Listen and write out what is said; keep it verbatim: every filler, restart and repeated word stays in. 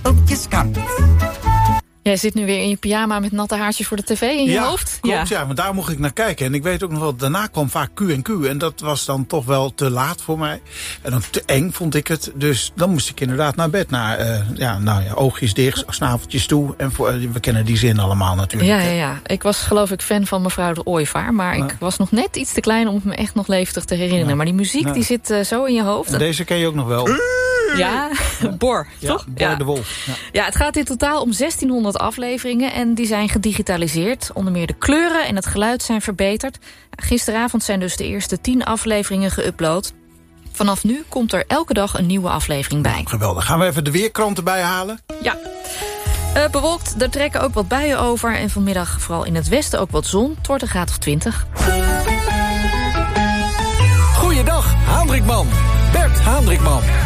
sprookjes kan. Jij zit nu weer in je pyjama met natte haartjes voor de tv in je ja, hoofd. Klopt, ja. ja, maar daar mocht ik naar kijken. En ik weet ook nog wel, daarna kwam vaak Q en Q. En dat was dan toch wel te laat voor mij. En dan te eng vond ik het. Dus dan moest ik inderdaad naar bed. Naar, uh, ja, nou ja, oogjes dicht, snaveltjes toe. En voor, uh, we kennen die zin allemaal natuurlijk. Ja, ja, ja. Ik was geloof ik fan van mevrouw de Ooievaar. Maar ja. ik was nog net iets te klein om het me echt nog levendig te herinneren. Ja. Maar die muziek ja. die zit uh, zo in je hoofd. En deze ken je ook nog wel. Ja, Bor, ja, toch? Bor ja. de Wolf. Ja. ja, het gaat in totaal om zestienhonderd afleveringen en die zijn gedigitaliseerd. Onder meer de kleuren en het geluid zijn verbeterd. Gisteravond zijn dus de eerste tien afleveringen geüpload. Vanaf nu komt er elke dag een nieuwe aflevering bij. Geweldig. Gaan we even de weerkrant erbij halen? Ja. Uh, bewolkt, er trekken ook wat buien over. En vanmiddag vooral in het westen ook wat zon. Het wordt een graad of twintig. Goeiedag, Haandrikman. Bert Haandrikman.